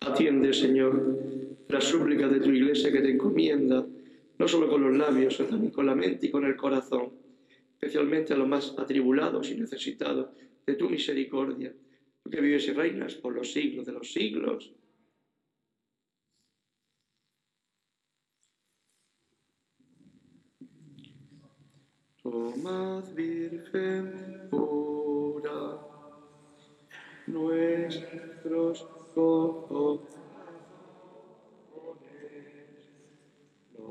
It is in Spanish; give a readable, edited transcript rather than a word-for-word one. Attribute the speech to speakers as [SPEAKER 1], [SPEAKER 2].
[SPEAKER 1] Atiende, Señor, la súplica de tu Iglesia que te encomienda, no solo con los labios, sino también con la mente y con el corazón, especialmente a los más atribulados y necesitados de tu misericordia, tú que vives y reinas por los siglos de los siglos. Tomad, Virgen,